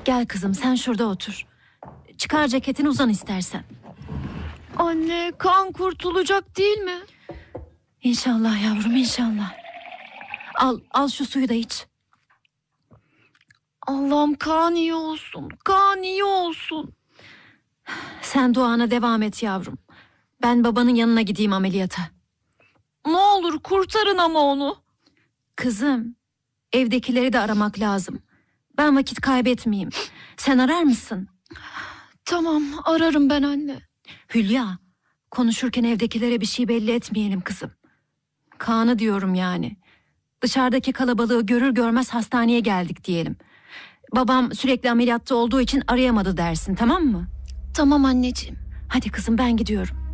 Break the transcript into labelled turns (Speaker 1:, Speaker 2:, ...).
Speaker 1: Gel kızım, sen şurada otur. Çıkar ceketini, uzan istersen.
Speaker 2: Anne, Kaan kurtulacak değil mi?
Speaker 1: İnşallah yavrum, inşallah. Al şu suyu da iç.
Speaker 2: Allah'ım, Kaan iyi olsun. Kaan iyi olsun.
Speaker 1: Sen duana devam et yavrum. Ben babanın yanına gideyim ameliyata.
Speaker 2: Ne olur kurtarın ama onu.
Speaker 1: Kızım, evdekileri de aramak lazım. Ben vakit kaybetmeyeyim. Sen arar mısın?
Speaker 2: Tamam, ararım ben anne.
Speaker 1: Hülya, konuşurken evdekilere bir şey belli etmeyelim kızım. Kaan'ı diyorum yani. Dışarıdaki kalabalığı görür görmez hastaneye geldik diyelim. Babam sürekli ameliyatta olduğu için arayamadı dersin, tamam mı?
Speaker 2: Tamam anneciğim.
Speaker 1: Hadi kızım, ben gidiyorum.